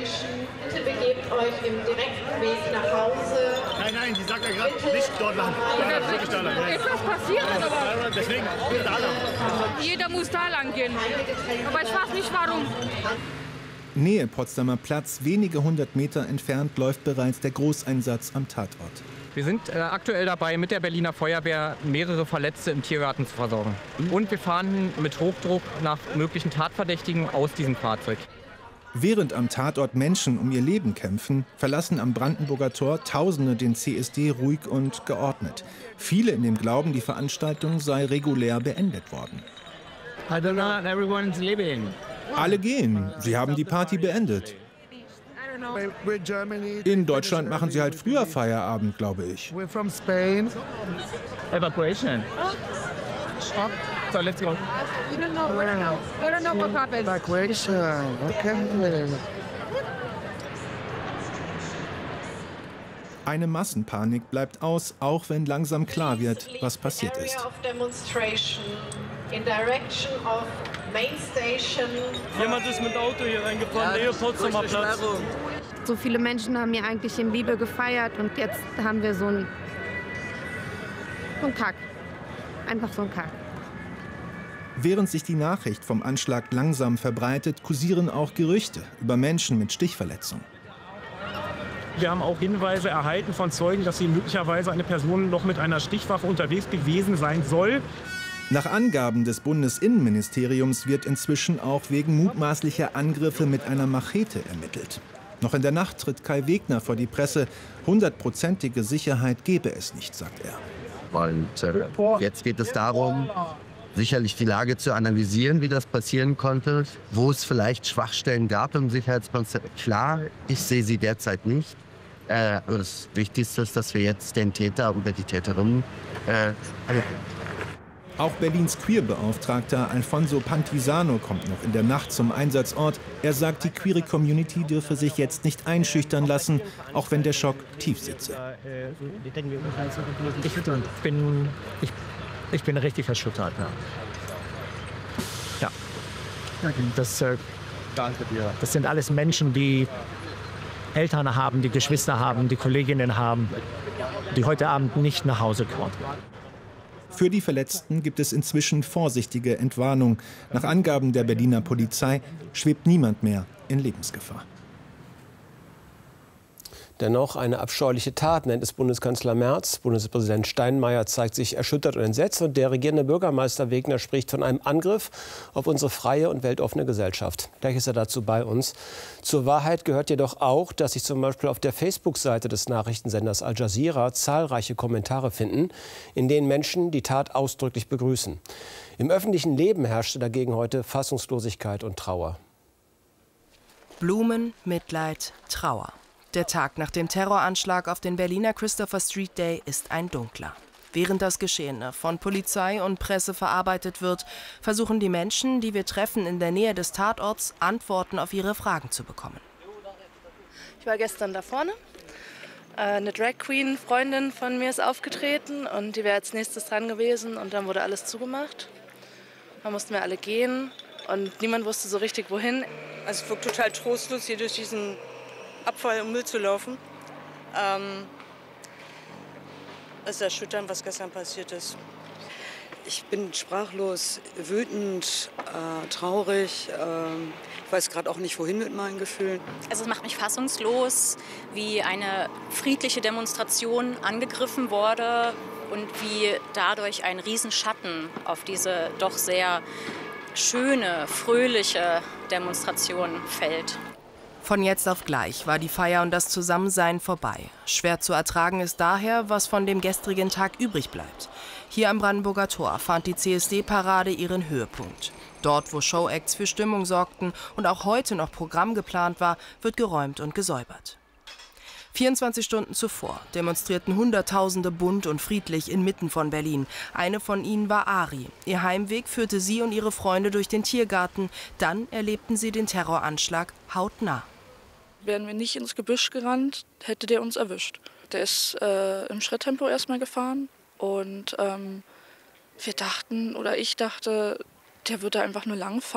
Bitte begebt euch im direkten Weg nach Hause. Nein, die sagt ja gerade nicht dort lang. Ist das passiert oder was? Deswegen, da lang. Jeder muss da lang gehen. Aber ich weiß nicht warum. Nähe Potsdamer Platz, wenige hundert Meter entfernt, läuft bereits der Großeinsatz am Tatort. Wir sind aktuell dabei, mit der Berliner Feuerwehr mehrere Verletzte im Tiergarten zu versorgen. Und wir fahren mit Hochdruck nach möglichen Tatverdächtigen aus diesem Fahrzeug. Während am Tatort Menschen um ihr Leben kämpfen, verlassen am Brandenburger Tor Tausende den CSD ruhig und geordnet. Viele in dem Glauben, die Veranstaltung sei regulär beendet worden. Alle gehen. Sie haben die Party beendet. In Deutschland machen sie halt früher Feierabend, glaube ich. We're from Spain. Evacuation. So, let's go. We don't know what happened. Evacuation. Okay. Eine Massenpanik bleibt aus, auch wenn langsam klar wird, was passiert ist. Jemand ist mit Auto hier reingefahren, Nähe Potsdamer Platz. So viele Menschen haben hier eigentlich in Liebe gefeiert und jetzt haben wir so einen Kack. Einfach so ein Kack. Während sich die Nachricht vom Anschlag langsam verbreitet, kursieren auch Gerüchte über Menschen mit Stichverletzungen. Wir haben auch Hinweise erhalten von Zeugen, dass hier möglicherweise eine Person noch mit einer Stichwaffe unterwegs gewesen sein soll. Nach Angaben des Bundesinnenministeriums wird inzwischen auch wegen mutmaßlicher Angriffe mit einer Machete ermittelt. Noch in der Nacht tritt Kai Wegner vor die Presse. 100%ige Sicherheit gebe es nicht, sagt er. Und jetzt geht es darum, sicherlich die Lage zu analysieren, wie das passieren konnte, wo es vielleicht Schwachstellen gab im Sicherheitskonzept. Klar, ich sehe sie derzeit nicht. Das Wichtigste ist, dass wir jetzt den Täter oder die Täterin Auch Berlins Queer-Beauftragter Alfonso Pantisano kommt noch in der Nacht zum Einsatzort. Er sagt, die queere Community dürfe sich jetzt nicht einschüchtern lassen, auch wenn der Schock tief sitze. Ich bin richtig erschüttert. Ja. Das sind alles Menschen, die Eltern haben, die Geschwister haben, die Kolleginnen haben, die heute Abend nicht nach Hause kommen. Für die Verletzten gibt es inzwischen vorsichtige Entwarnung. Nach Angaben der Berliner Polizei schwebt niemand mehr in Lebensgefahr. Dennoch eine abscheuliche Tat, nennt es Bundeskanzler Merz. Bundespräsident Steinmeier zeigt sich erschüttert und entsetzt. Und der regierende Bürgermeister Wegner spricht von einem Angriff auf unsere freie und weltoffene Gesellschaft. Gleich ist er dazu bei uns. Zur Wahrheit gehört jedoch auch, dass sich zum Beispiel auf der Facebook-Seite des Nachrichtensenders Al Jazeera zahlreiche Kommentare finden, in denen Menschen die Tat ausdrücklich begrüßen. Im öffentlichen Leben herrschte dagegen heute Fassungslosigkeit und Trauer. Blumen, Mitleid, Trauer. Der Tag nach dem Terroranschlag auf den Berliner Christopher Street Day ist ein dunkler. Während das Geschehene von Polizei und Presse verarbeitet wird, versuchen die Menschen, die wir treffen in der Nähe des Tatorts, Antworten auf ihre Fragen zu bekommen. Ich war gestern da vorne. Eine Drag Queen, Freundin von mir, ist aufgetreten und die wäre als nächstes dran gewesen und dann wurde alles zugemacht. Da mussten wir alle gehen und niemand wusste so richtig wohin. Also es wirkt total trostlos, hier durch diesen Abfall und Müll zu laufen. Es ist erschütternd, was gestern passiert ist. Ich bin sprachlos, wütend, traurig. Ich weiß gerade auch nicht, wohin mit meinen Gefühlen. Also es macht mich fassungslos, wie eine friedliche Demonstration angegriffen wurde und wie dadurch ein Riesenschatten auf diese doch sehr schöne, fröhliche Demonstration fällt. Von jetzt auf gleich war die Feier und das Zusammensein vorbei. Schwer zu ertragen ist daher, was von dem gestrigen Tag übrig bleibt. Hier am Brandenburger Tor fand die CSD-Parade ihren Höhepunkt. Dort, wo Showacts für Stimmung sorgten und auch heute noch Programm geplant war, wird geräumt und gesäubert. 24 Stunden zuvor demonstrierten Hunderttausende bunt und friedlich inmitten von Berlin. Eine von ihnen war Ari. Ihr Heimweg führte sie und ihre Freunde durch den Tiergarten. Dann erlebten sie den Terroranschlag hautnah. Wären wir nicht ins Gebüsch gerannt, hätte der uns erwischt. Der ist im Schritttempo erstmal gefahren und wir dachten, oder ich dachte, der wird da einfach nur langfahren.